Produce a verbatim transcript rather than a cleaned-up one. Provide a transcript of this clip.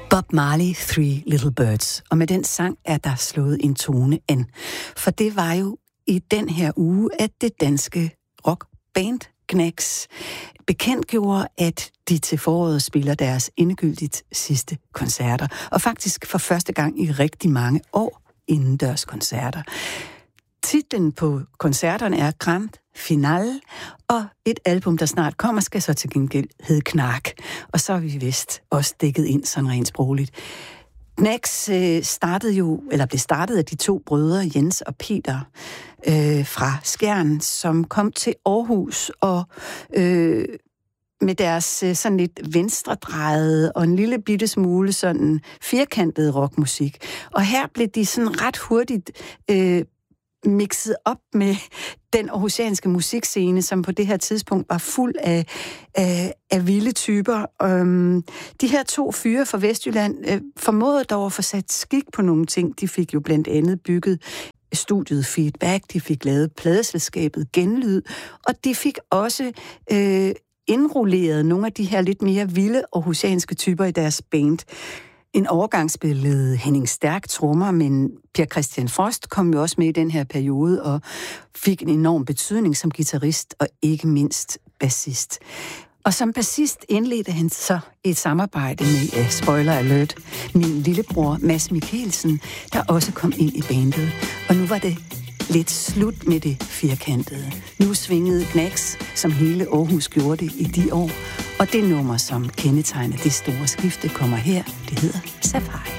Bob Marley, Three Little Birds. Og med den sang er der slået en tone an. For det var jo i den her uge, at det danske rockband Knacks bekendtgjorde, at de til foråret spiller deres endegyldigt sidste koncerter. Og faktisk for første gang i rigtig mange år indendørs koncerter. Titlen på koncerterne er Grand Finale, og et album, der snart kommer, skal så til gengæld hedde Knark. Og så er vi vist også dækket ind sådan rent sprogligt. Knacks øh, startede jo, eller blev startet af de to brødre, Jens og Peter, øh, fra Skjern, som kom til Aarhus og øh, med deres øh, sådan lidt venstredrejede og en lille bitte smule sådan firkantet rockmusik. Og her blev de sådan ret hurtigt øh, mixet op med den aarhusianske musikscene, som på det her tidspunkt var fuld af, af, af vilde typer. Um, de her to fyre fra Vestjylland uh, formåede dog at få sat skik på nogle ting. De fik jo blandt andet bygget studiet Feedback, de fik lavet pladeselskabet Genlyd, og de fik også uh, indrulleret nogle af de her lidt mere vilde aarhusianske typer i deres band. En overgang spillede Henning Stærk trommer, men Per Christian Frost kom jo også med i den her periode og fik en enorm betydning som guitarist og ikke mindst bassist. Og som bassist indledte han så et samarbejde med, uh, spoiler alert, min lillebror Mads Mikkelsen, der også kom ind i bandet. Og nu var det lidt slut med det firkantede. Nu svingede Knacks, som hele Aarhus gjorde det i de år. Og det nummer, som kendetegner det store skifte, kommer her. Det hedder Safari.